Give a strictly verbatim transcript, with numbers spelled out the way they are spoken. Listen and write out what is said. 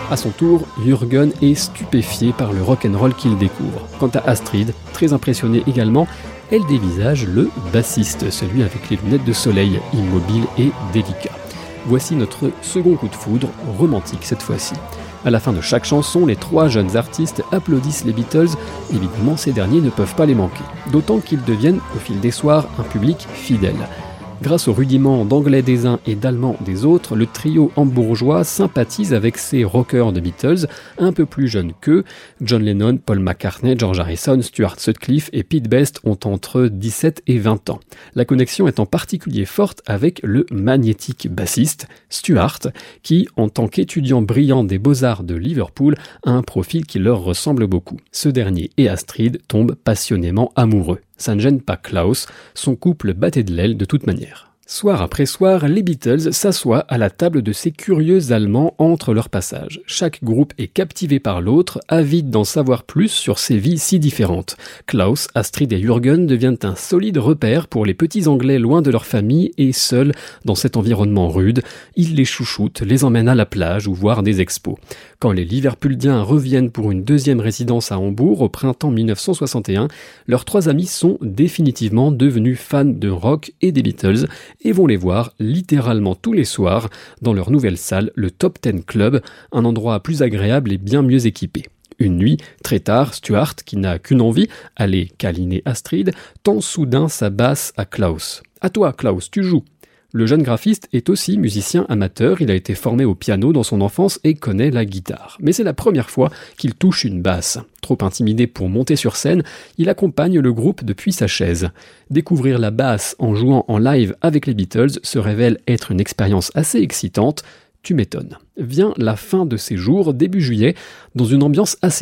À son tour, Jürgen est stupéfié par le rock'n'roll qu'il découvre. Quant à Astrid, très impressionnée également, elle dévisage le bassiste, celui avec les lunettes de soleil, immobile et délicat. Voici notre second coup de foudre, romantique cette fois-ci. À la fin de chaque chanson, les trois jeunes artistes applaudissent les Beatles. Évidemment, ces derniers ne peuvent pas les manquer. D'autant qu'ils deviennent, au fil des soirs, un public fidèle. Grâce aux rudiments d'anglais des uns et d'allemand des autres, le trio hambourgeois sympathise avec ces rockers de Beatles, un peu plus jeunes qu'eux. John Lennon, Paul McCartney, George Harrison, Stuart Sutcliffe et Pete Best ont entre dix-sept et vingt ans. La connexion est en particulier forte avec le magnétique bassiste, Stuart, qui, en tant qu'étudiant brillant des Beaux-Arts de Liverpool, a un profil qui leur ressemble beaucoup. Ce dernier et Astrid tombent passionnément amoureux. Ça ne gêne pas Klaus, son couple battait de l'aile de toute manière. Soir après soir, les Beatles s'assoient à la table de ces curieux Allemands entre leurs passages. Chaque groupe est captivé par l'autre, avide d'en savoir plus sur ces vies si différentes. Klaus, Astrid et Jürgen deviennent un solide repère pour les petits Anglais loin de leur famille et seuls dans cet environnement rude. Ils les chouchoutent, les emmènent à la plage ou voir des expos. Quand les Liverpuldiens reviennent pour une deuxième résidence à Hambourg au printemps dix-neuf cent soixante et un, leurs trois amis sont définitivement devenus fans de rock et des Beatles et vont les voir littéralement tous les soirs dans leur nouvelle salle, le Top Ten Club, un endroit plus agréable et bien mieux équipé. Une nuit, très tard, Stuart, qui n'a qu'une envie, aller câliner Astrid, tend soudain sa basse à Klaus. « À toi, Klaus, tu joues !» Le jeune graphiste est aussi musicien amateur, il a été formé au piano dans son enfance et connaît la guitare. Mais c'est la première fois qu'il touche une basse. Trop intimidé pour monter sur scène, il accompagne le groupe depuis sa chaise. Découvrir la basse en jouant en live avec les Beatles se révèle être une expérience assez excitante. Tu m'étonnes. Vient la fin de ces jours, début juillet, dans une ambiance assez